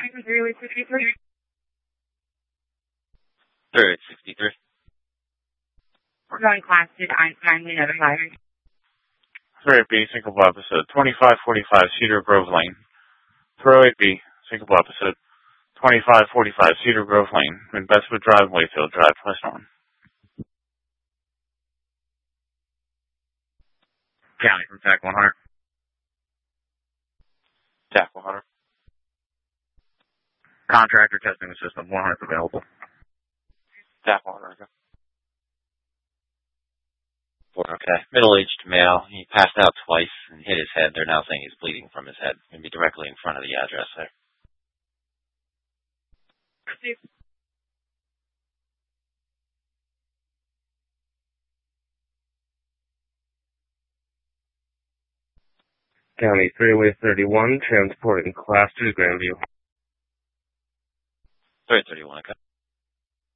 Freeway 63. Third 63. We're going class 2 to kindly notify. 308B, syncopal episode, 2545 Cedar Grove Lane. 308B, syncopal episode, 2545 Cedar Grove Lane, in Bestwood Drive, Wayfield Drive, West Norton. County from TAC 100. TAC 100. Contractor testing the system, 100 available. TAC 100. Okay. Middle-aged male. He passed out twice and hit his head. They're now saying he's bleeding from his head. Maybe directly in front of the address there. County Freeway 31, transporting Class 2 Grandview. 331, okay.